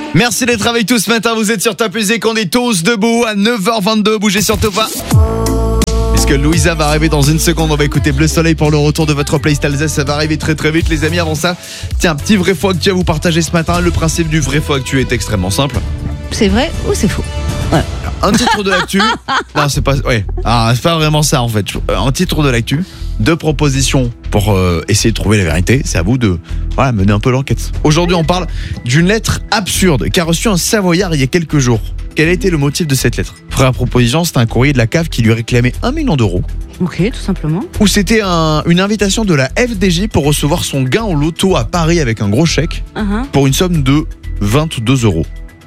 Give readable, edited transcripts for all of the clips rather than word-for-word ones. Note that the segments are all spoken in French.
Merci d'être avec tous ce matin, vous êtes sur Top Music, on est tous debout à 9h22, bougez surtout pas. Puisque Louisa va arriver dans une seconde, on va écouter Bleu Soleil pour le retour de votre playlist Alsace, ça va arriver très très vite les amis. Avant ça, tiens, petit vrai faux actu à vous partager ce matin. Le principe du vrai faux actu est extrêmement simple. C'est vrai ou c'est faux? Ouais. Un titre de l'actu. Non, c'est pas. Ouais. Ah, c'est pas vraiment ça en fait. Un titre de l'actu. 2 propositions pour essayer de trouver la vérité. C'est à vous de mener un peu l'enquête. Aujourd'hui, on parle d'une lettre absurde qu'a reçue un Savoyard il y a quelques jours. Quel a été le motif de cette lettre? Première proposition, c'était un courrier de la CAF qui lui réclamait 1 million d'euros. Ok, tout simplement. Ou c'était une invitation de la FDJ pour recevoir son gain au loto à Paris avec un gros chèque pour une somme de 22 euros.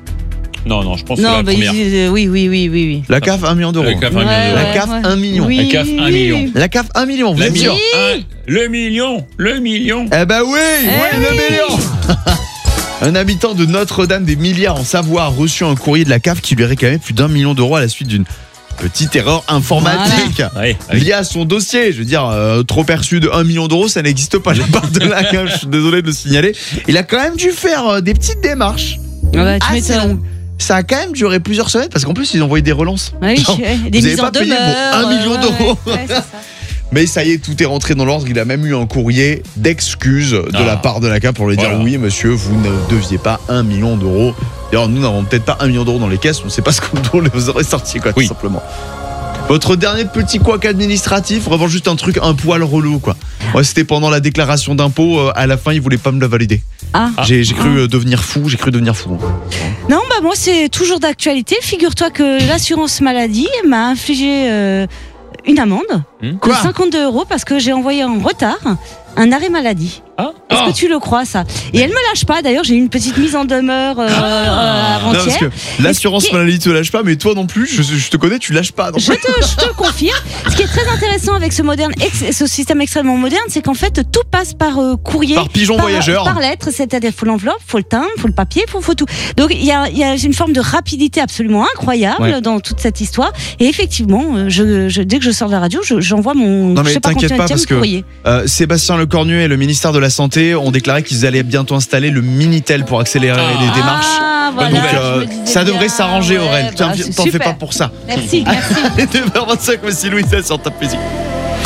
Non, je pense que c'est la première. Oui. La CAF 1 million d'euros. La CAF 1 million d'euros. La CAF 1 million. Oui. La CAF 1 million. La CAF 1 million, vous êtes sûr? Le million. Eh ben oui, le million. Un habitant de Notre-Dame des Milliards en Savoie a reçu un courrier de la CAF qui lui réclamait plus d'1 million d'euros à la suite d'une petite erreur informatique liée à son dossier. Je veux dire, trop perçu de 1 million d'euros, ça n'existe pas de la part de la CAF, je suis désolé de le signaler. Il a quand même dû faire des petites démarches assez longues. Ça a quand même duré plusieurs semaines parce qu'en plus ils ont envoyé des relances. Oui, genre, des vous mises en pas payé demeure. pour 1 million d'euros. Ouais, c'est ça. Mais ça y est, tout est rentré dans l'ordre. Il a même eu un courrier d'excuses de la part de la CAF pour lui dire oui monsieur, vous ne deviez pas 1 million d'euros. D'ailleurs nous n'avons peut-être pas 1 million d'euros dans les caisses, on ne sait pas ce qu'on les aurait sortis tout simplement. Votre dernier petit couac administratif, vraiment juste un truc un poil relou quoi. Ouais, c'était pendant la déclaration d'impôt, à la fin ils voulaient pas me la valider. J'ai cru devenir fou, Non, moi c'est toujours d'actualité. Figure-toi que l'assurance maladie m'a infligé une amende de 52 € parce que j'ai envoyé en retard un arrêt maladie. Est-ce que tu le crois ça? Et elle me lâche pas. D'ailleurs, j'ai eu une petite mise en demeure avant-hier. Non, parce que l'assurance maladie te lâche pas, mais toi non plus. Je te connais, tu lâches pas. Je te confirme. Ce qui est très intéressant avec ce système extrêmement moderne, c'est qu'en fait tout passe par courrier, par pigeon voyageur, par lettre. C'est-à-dire faut l'enveloppe, faut le timbre, faut le papier, faut tout. Donc il y a une forme de rapidité absolument incroyable dans toute cette histoire. Et effectivement, dès que je sors de la radio, j'envoie mon. Non mais t'inquiète pas parce que Sébastien Lecornu et le ministère de la Santé ont déclaré qu'ils allaient bientôt installer le Minitel pour accélérer les démarches. Voilà, donc ça devrait s'arranger, Aurel. T'en fais pas pour ça. Merci. 9h25, voici Louisa sur Top Music.